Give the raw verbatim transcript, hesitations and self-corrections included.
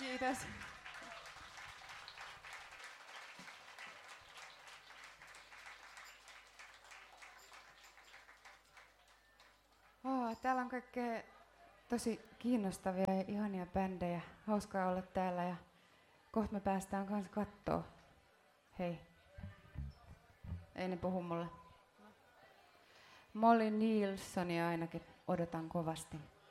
Kiitos. Oh, täällä on kaikkea tosi kiinnostavia ja ihania bändejä. Hauskaa olla täällä ja kohta me päästään kanssa kattoo. Hei. Ei ne puhu mulle. Molly Nilssonia ainakin odotan kovasti.